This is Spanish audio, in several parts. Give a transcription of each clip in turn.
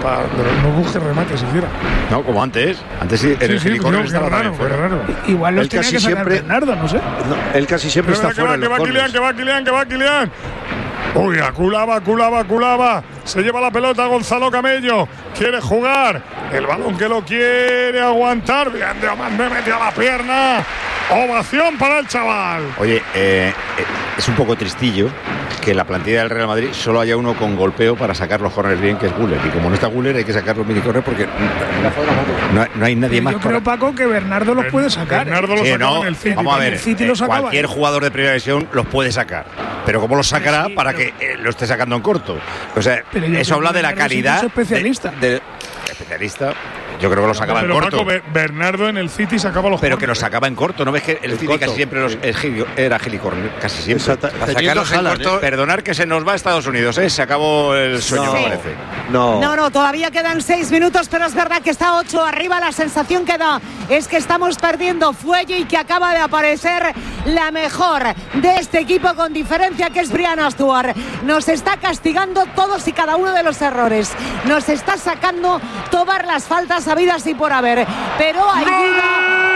no busque remate siquiera. No, como antes. Antes sí, el Gilicorner estaba raro. Igual los tenía que sacar Bernardo, no sé. No, él casi siempre está fuera. Que va Kylian. Uy, Culaba. Se lleva la pelota Gonzalo Camello. Quiere jugar. El balón que lo quiere aguantar. Bien, Diomande metió la pierna. Ovación para el chaval. Oye, es un poco tristillo que en la plantilla del Real Madrid solo haya uno con golpeo para sacar los corners bien, que es Güler. Y como no está Güler, hay que sacar los minicorners porque no hay nadie más. Yo creo, Paco, que Bernardo los puede sacar. Bernardo los sacaba en el City. Vamos a ver, cualquier jugador de primera división los puede sacar. Pero ¿cómo los sacará para que lo esté sacando en corto? O sea, eso habla de la calidad. Es especialista. Especialista. Yo creo que lo sacaba en corto. Paco, Bernardo en el City sacaba los pero que lo sacaba en corto. ¿No ves que el City casi siempre era Gilicorner? Casi siempre. Para sacarlos en corto. Perdonar que se nos va a Estados Unidos, ¿eh? Se acabó el sueño, me parece. No, todavía quedan 6 minutos, pero es verdad que está 8 arriba. La sensación que da es que estamos perdiendo fuelle y que acaba de aparecer la mejor de este equipo con diferencia, que es Brianna Stewart. Nos está castigando todos y cada uno de los errores. Nos está sacando todas las faltas habidas y por haber. Pero ayuda.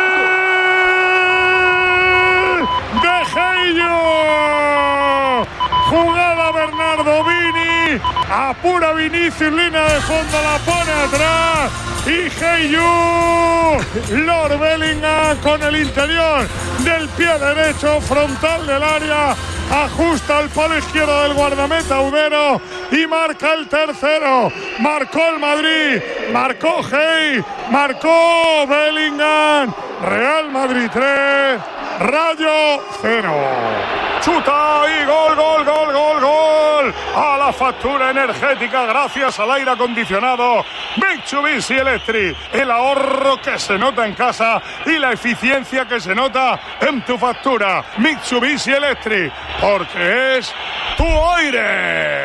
¡De Heyo! Jugada Bernardo, Vini. Apura Vinicius, línea de fondo, la pone atrás. Y Heyo. Lord Bellingham con el interior del pie derecho, frontal del área. Ajusta el palo izquierdo del guardameta Udero y marca el tercero. Marcó el Madrid, marcó Hey, marcó Bellingham. Real Madrid 3, Rayo 0. Chuta y gol. A la factura energética gracias al aire acondicionado Mitsubishi Electric. El ahorro que se nota en casa y la eficiencia que se nota en tu factura. Mitsubishi Electric, porque es tu aire.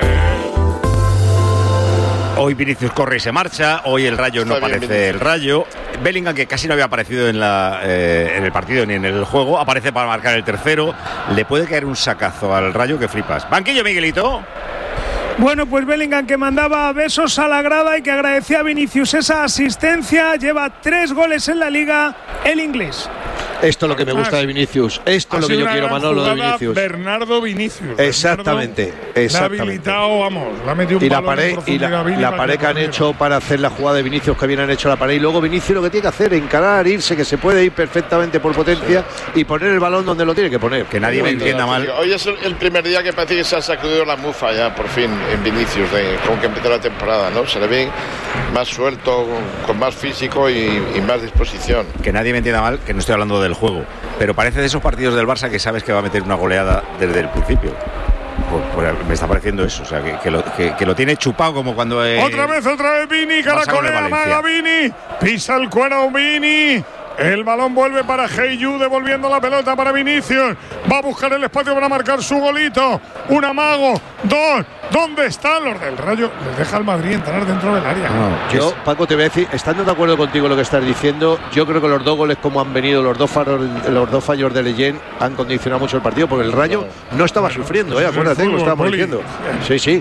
Hoy Vinicius corre y se marcha. Hoy el Rayo no aparece el Rayo. Bellingham, que casi no había aparecido en el partido ni en el juego, aparece para marcar el tercero. Le puede caer un sacazo al Rayo que flipas. Banquillo, Miguelito. Bueno, pues Bellingham, que mandaba besos a la grada y que agradecía a Vinicius esa asistencia. Lleva 3 goles en la Liga, el inglés. Esto es lo que me gusta de Vinicius. Esto es lo que yo quiero, Manolo, de Vinicius. Bernardo Vinicius. Exactamente. Le ha habilitado, vamos, le ha metido un balón en profundidad. Y la pared que han hecho para hacer la jugada de Vinicius, que bien han hecho la pared. Y luego Vinicius lo que tiene que hacer es encarar, irse, que se puede ir perfectamente por potencia y poner el balón donde lo tiene que poner. Que nadie me entienda mal. Hoy es el primer día que parece que se ha sacudido la mufa ya, por fin, en Vinicius, con que empezó la temporada, ¿no? Se le ve más suelto, con más físico y más disposición. Que nadie me entienda mal, que no estoy hablando del juego, pero parece de esos partidos del Barça que sabes que va a meter una goleada desde el principio. Pues me está pareciendo eso, o sea, que lo tiene chupado como cuando... Otra vez Vini, caracolea, amaga Vini, pisa el cuero Vini. El balón vuelve para Heyu, devolviendo la pelota para Vinicius. Va a buscar el espacio para marcar su golito. Un amago, 2. ¿Dónde están los del Rayo? Les deja al Madrid entrar dentro del área. Yo, Paco, te voy a decir, estando de acuerdo contigo lo que estás diciendo, yo creo que los 2 goles como han venido, los dos fallos de Leyen han condicionado mucho el partido, porque el Rayo no estaba sufriendo, acuérdate que lo estábamos diciendo. Sí.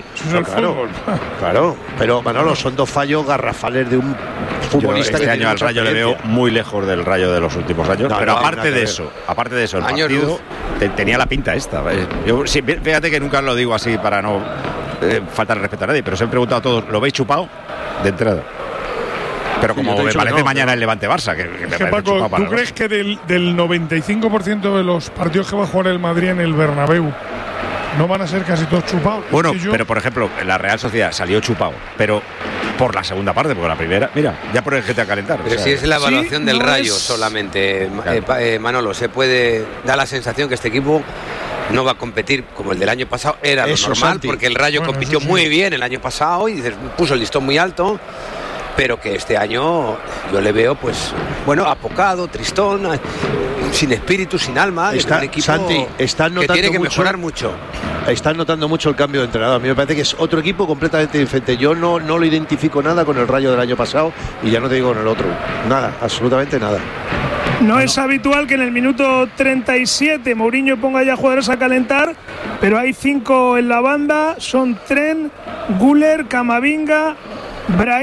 Claro, pero Manolo, son 2 fallos garrafales de un futbolista. Este año al Rayo le veo muy lejos del Rayo de los últimos años, pero aparte de eso, el partido tenía la pinta esta. Yo, sí, fíjate que nunca lo digo así para no faltar el respeto a nadie, pero os he preguntado a todos, ¿lo veis chupado? De entrada. Pero como me parece mañana el Levante-Barça, que me parece Paco, chupado para ¿tú crees que del 95% de los partidos que va a jugar el Madrid en el Bernabéu no van a ser casi todos chupados? Bueno, pero por ejemplo, la Real Sociedad salió chupado, pero por la segunda parte, porque la primera, mira, ya por el GT a calentar. Pero si es la evaluación del Rayo solamente, Manolo, se puede dar la sensación que este equipo no va a competir como el del año pasado. Era lo normal, porque el Rayo compitió muy bien el año pasado y puso el listón muy alto. Pero que este año yo le veo, pues, bueno, apocado, tristón, sin espíritu, sin alma. Es un equipo Santi, que tiene que mejorar mucho. Están notando mucho el cambio de entrenador. A mí me parece que es otro equipo completamente diferente. Yo no lo identifico nada con el Rayo del año pasado y ya no te digo con el otro. Nada, absolutamente nada. No es habitual que en el minuto 37 Mourinho ponga ya jugadores a calentar, pero hay 5 en la banda. Son Trent, Güler, Camavinga, Brahim.